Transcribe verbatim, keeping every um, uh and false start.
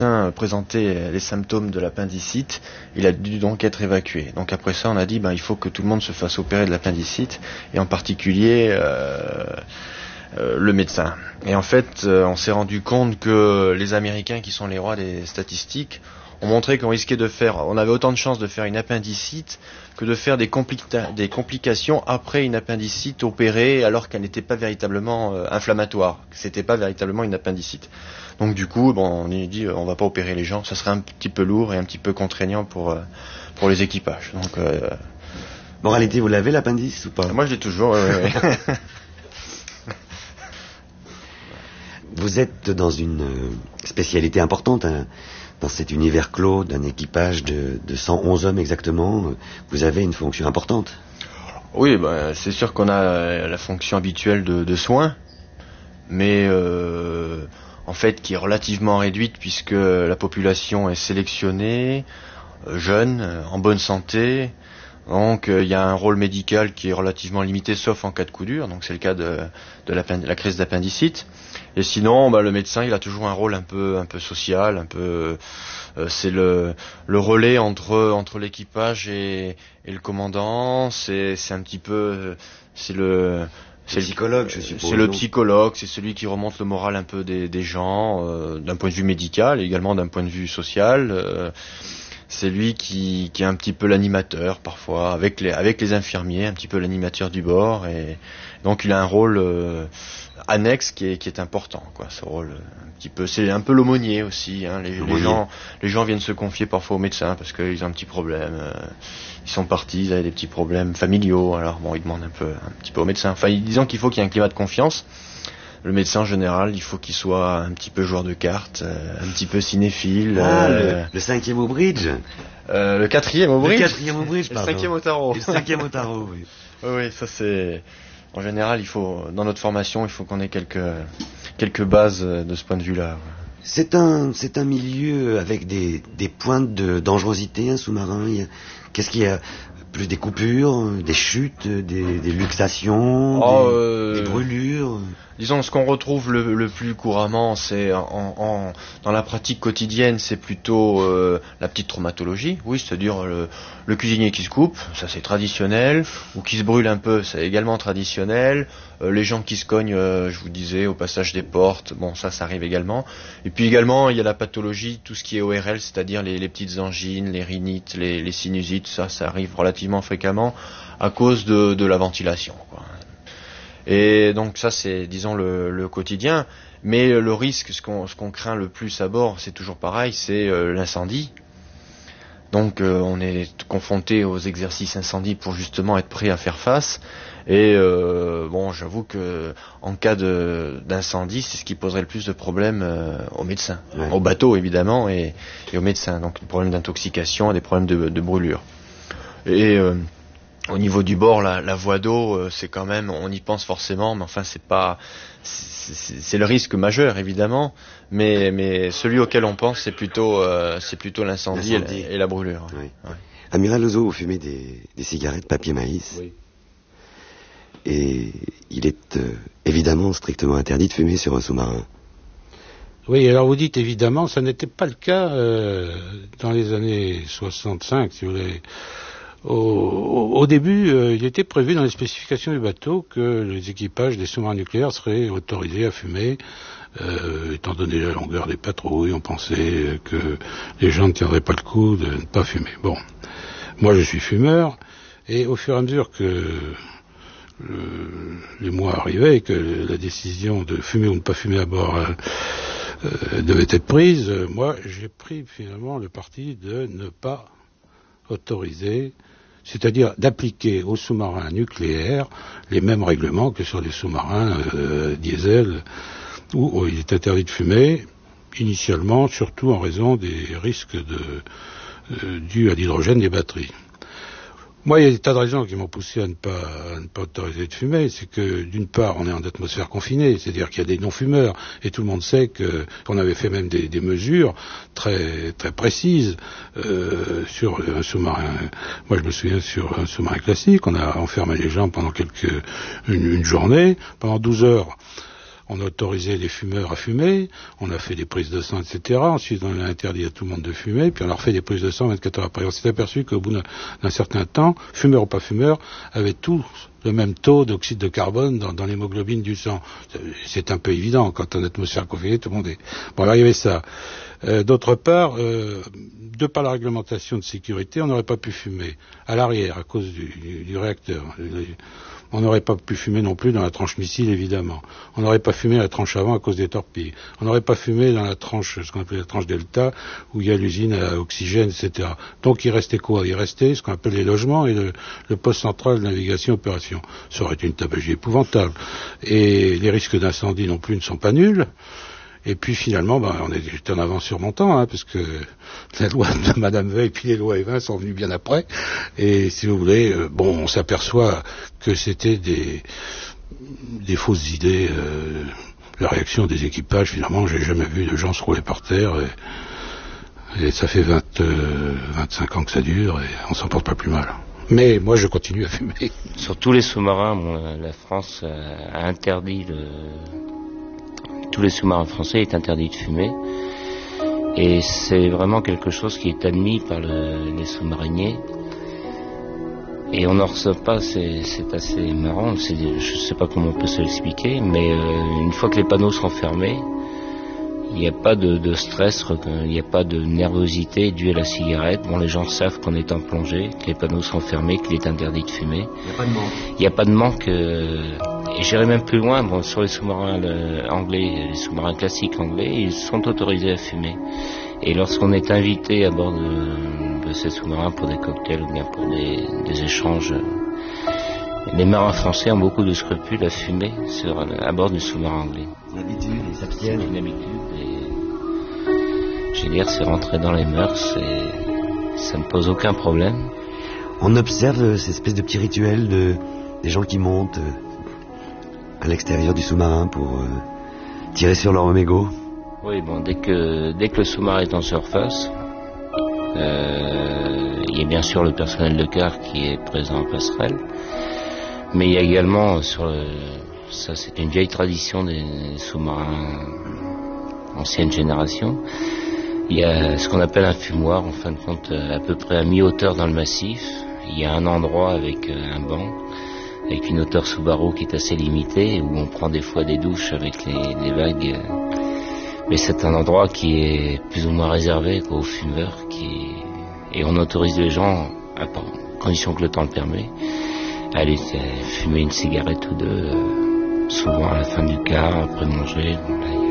présentait les symptômes de l'appendicite, il a dû donc être évacué. Donc après ça, on a dit ben, il faut que tout le monde se fasse opérer de l'appendicite, et en particulier euh, euh, le médecin. Et en fait, euh, on s'est rendu compte que les Américains, qui sont les rois des statistiques, ont montré qu'on risquait de faire, on avait autant de chances de faire une appendicite que de faire des, complica- des complications après une appendicite opérée alors qu'elle n'était pas véritablement euh, inflammatoire, que c'était pas véritablement une appendicite. Donc du coup, bon, on a dit, euh, on va pas opérer les gens, ça serait un petit peu lourd et un petit peu contraignant pour euh, pour les équipages. Donc euh, moralité, vous l'avez l'appendice ou pas? Moi, je l'ai toujours. Ouais, ouais, ouais. Vous êtes dans une spécialité importante, hein, dans cet univers clos d'un équipage de, de cent onze hommes exactement. Vous avez une fonction importante. Oui, ben, c'est sûr qu'on a la fonction habituelle de, de soins, mais euh, en fait qui est relativement réduite puisque la population est sélectionnée, euh, jeune, en bonne santé. Donc il euh, y a un rôle médical qui est relativement limité, sauf en cas de coup dur. Donc c'est le cas de, de la, la crise d'appendicite. Et sinon, bah, le médecin, il a toujours un rôle un peu, un peu social, un peu. Euh, c'est le, le relais entre entre l'équipage et, et le commandant. C'est, c'est un petit peu, c'est le. C'est le psychologue, je suppose. C'est le psychologue, c'est celui qui remonte le moral un peu des, des gens, euh, d'un point de vue médical, et également d'un point de vue social. Euh, c'est lui qui, qui est un petit peu l'animateur parfois, avec les, avec les infirmiers, un petit peu l'animateur du bord, et donc il a un rôle euh, annexe qui est, qui est important, quoi. Ce rôle un petit peu, c'est un peu l'aumônier aussi. Hein. Les, les gens, les gens viennent se confier parfois aux médecins parce qu'ils ont un petit problème. Euh, ils sont partis, ils avaient des petits problèmes familiaux. Alors bon, ils demandent un peu, un petit peu au médecin. Enfin, disons qu'il faut qu'il y ait un climat de confiance. Le médecin en général, il faut qu'il soit un petit peu joueur de cartes, euh, un petit peu cinéphile. Ah, euh, le, le cinquième au bridge. Euh, le quatrième au bridge. Le quatrième au bridge, pardon. Le cinquième au tarot. Le cinquième au tarot, oui. Oui, oui, ça c'est. En général, il faut, dans notre formation, il faut qu'on ait quelques quelques bases de ce point de vue-là. C'est un c'est un milieu avec des des pointes de dangerosité, un sous-marin. Il y a, qu'est-ce qu'il y a? Plus des coupures, des chutes, des, des luxations, oh, des, euh, des brûlures. Disons, ce qu'on retrouve le, le plus couramment, c'est en, en, dans la pratique quotidienne, c'est plutôt euh, la petite traumatologie. Oui, c'est-à-dire le, le cuisinier qui se coupe, ça c'est traditionnel, ou qui se brûle un peu, c'est également traditionnel. Euh, les gens qui se cognent, euh, je vous disais, au passage des portes, bon, ça, ça arrive également. Et puis également, il y a la pathologie, tout ce qui est O R L, c'est-à-dire les, les petites angines, les rhinites, les, les sinusites, ça, ça arrive relativement fréquemment à cause de, de la ventilation, quoi. Et donc ça c'est, disons, le, le quotidien. Mais le risque, ce qu'on, ce qu'on craint le plus à bord, c'est toujours pareil, c'est euh, l'incendie. Donc euh, on est confronté aux exercices incendie pour justement être prêt à faire face. Et euh, bon, j'avoue que en cas de, d'incendie, c'est ce qui poserait le plus de problèmes euh, aux médecins, ouais. Au bateau évidemment et, et aux médecins. Donc des problèmes d'intoxication, des problèmes de, de brûlure. Et euh, au niveau du bord, la, la voie d'eau, euh, c'est quand même, on y pense forcément, mais enfin c'est pas, c'est, c'est, c'est le risque majeur évidemment, mais mais celui auquel on pense, c'est plutôt, euh, c'est plutôt l'incendie, l'incendie. Et, la, et la brûlure. Oui. Ouais. Amiral Ozo, vous fumez des, des cigarettes papier maïs. Oui. Et il est euh, évidemment strictement interdit de fumer sur un sous-marin. Oui, alors vous dites évidemment, ça n'était pas le cas euh, dans les années soixante-cinq, si vous voulez. Au, au, au début, euh, il était prévu dans les spécifications du bateau que les équipages des sous-marins nucléaires seraient autorisés à fumer. Euh, étant donné la longueur des patrouilles, on pensait que les gens ne tiendraient pas le coup de ne pas fumer. Bon, moi je suis fumeur, et au fur et à mesure que le, les mois arrivaient et que la décision de fumer ou ne pas fumer à bord euh, euh, devait être prise, euh, moi j'ai pris finalement le parti de ne pas autoriser, c'est-à-dire d'appliquer aux sous-marins nucléaires les mêmes règlements que sur les sous-marins euh, diesel, où, où il est interdit de fumer, initialement, surtout en raison des risques de, euh, dus à l'hydrogène des batteries. Moi, il y a des tas de raisons qui m'ont poussé à ne pas, à ne pas autoriser de fumer. C'est que, d'une part, on est en atmosphère confinée, c'est-à-dire qu'il y a des non-fumeurs, et tout le monde sait que, qu'on avait fait même des, des mesures très, très précises euh, sur un sous-marin. Moi, je me souviens sur un sous-marin classique, on a enfermé les gens pendant quelques, une, une journée, pendant douze heures. on a autorisé les fumeurs à fumer, on a fait des prises de sang, et cetera. Ensuite, on a interdit à tout le monde de fumer, puis on leur fait des prises de sang vingt-quatre heures après. On s'est aperçu qu'au bout d'un, d'un certain temps, fumeurs ou pas fumeurs, avaient tous le même taux d'oxyde de carbone dans, dans l'hémoglobine du sang. C'est un peu évident, quand on est atmosphère confinée, tout le monde est... Bon, alors il y avait ça. Euh, d'autre part, euh, de par la réglementation de sécurité, on n'aurait pas pu fumer à l'arrière, à cause du, du, du réacteur. On n'aurait pas pu fumer non plus dans la tranche missile, évidemment. On n'aurait pas fumé la tranche avant à cause des torpilles. On n'aurait pas fumé dans la tranche, ce qu'on appelle la tranche delta, où il y a l'usine à oxygène, et cetera. Donc il restait quoi? Il restait ce qu'on appelle les logements et le, le poste central de navigation opération. Ça aurait été une tabagie épouvantable. Et les risques d'incendie non plus ne sont pas nuls. Et puis finalement, ben, on est en avance sur mon temps, hein, parce que la loi de Madame Veil puis les lois Evin sont venues bien après. Et si vous voulez, euh, bon, on s'aperçoit que c'était des, des fausses idées. Euh, la réaction des équipages, finalement, j'ai jamais vu de gens se rouler par terre. Et, et ça fait vingt, euh, vingt-cinq ans que ça dure et on s'en porte pas plus mal. Mais moi, je continue à fumer. Sur tous les sous-marins, bon, la France a interdit le... Tous les sous-marins français est interdit de fumer. Et c'est vraiment quelque chose qui est admis par le, les sous-mariniers. Et on n'en reçoit pas, c'est, c'est assez marrant, c'est, je ne sais pas comment on peut se l'expliquer, mais euh, une fois que les panneaux seront fermés, il n'y a pas de, de stress, il n'y a pas de nervosité due à la cigarette. Bon, les gens savent qu'on est en plongée, que les panneaux sont fermés, qu'il est interdit de fumer. Il n'y a pas de manque. Il n'y a pas de manque. Euh, et j'irai même plus loin. Bon, sur les sous-marins le, anglais, les sous-marins classiques anglais, ils sont autorisés à fumer. Et lorsqu'on est invité à bord de, de ces sous-marins pour des cocktails ou bien pour des, des échanges, les marins français ont beaucoup de scrupules à fumer sur, à bord du sous-marin anglais. L'habitude, ils s'abstiennent. C'est une habitude et je veux dire, c'est rentré dans les mœurs et ça ne pose aucun problème. On observe ces espèces de petits rituels de, des gens qui montent à l'extérieur du sous-marin pour euh, tirer sur leur mégot. Oui, bon, dès que, dès que le sous-marin est en surface, euh, il y a bien sûr le personnel de quart qui est présent en passerelle, mais il y a également, sur le, ça c'est une vieille tradition des sous-marins ancienne génération, il y a ce qu'on appelle un fumoir, en fin de compte, à peu près à mi-hauteur dans le massif. Il y a un endroit avec un banc, avec une hauteur sous barreau qui est assez limitée, où on prend des fois des douches avec les, les vagues. Mais c'est un endroit qui est plus ou moins réservé quoi, aux fumeurs, qui... et on autorise les gens, à condition que le temps le permet, à aller fumer une cigarette ou deux, souvent à la fin du quart, après manger. Bon, là,